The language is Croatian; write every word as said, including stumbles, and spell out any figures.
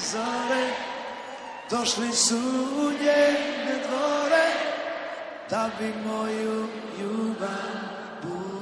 zore, došli su u njene dvore, da bi moju ljubav